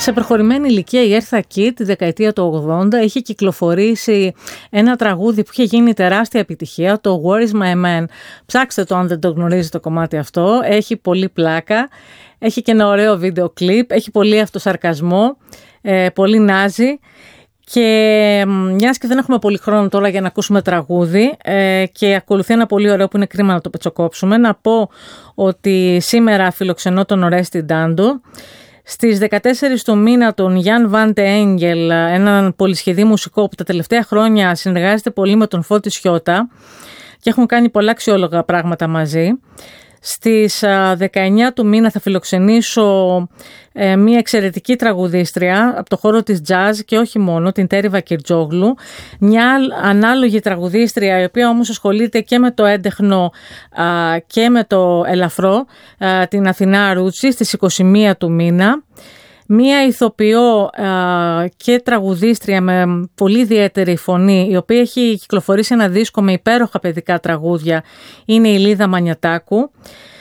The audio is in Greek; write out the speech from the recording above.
Σε προχωρημένη ηλικία η Eartha Kitt τη δεκαετία του 80 είχε κυκλοφορήσει ένα τραγούδι που είχε γίνει τεράστια επιτυχία, το Where is my man. Ψάξτε το αν δεν το γνωρίζετε το κομμάτι αυτό, έχει πολύ πλάκα, έχει και ένα ωραίο βίντεο κλιπ, έχει πολύ αυτοσαρκασμό, πολύ νάζι. Και μιας και δεν έχουμε πολύ χρόνο τώρα για να ακούσουμε τραγούδι και ακολουθεί ένα πολύ ωραίο που είναι κρίμα να το πετσοκόψουμε, να πω ότι σήμερα φιλοξενώ τον Ορέστη Ντάντο. Στις 14 του μήνα τον Γιάν Βάντε Έγγελ, έναν πολυσχεδί μουσικό που τα τελευταία χρόνια συνεργάζεται πολύ με τον Φώτη Σιώτα και έχουν κάνει πολλά αξιόλογα πράγματα μαζί. Στις 19 του μήνα θα φιλοξενήσω μια εξαιρετική τραγουδίστρια από το χώρο της jazz και όχι μόνο, την Τέρι Βακυρτζόγλου, μια ανάλογη τραγουδίστρια η οποία όμως ασχολείται και με το έντεχνο και με το ελαφρό, την Αθηνά Ρούτσι, στις 21 του μήνα. Μία ηθοποιό και τραγουδίστρια με πολύ ιδιαίτερη φωνή, η οποία έχει κυκλοφορήσει ένα δίσκο με υπέροχα παιδικά τραγούδια, είναι η Λίδα Μανιατάκου.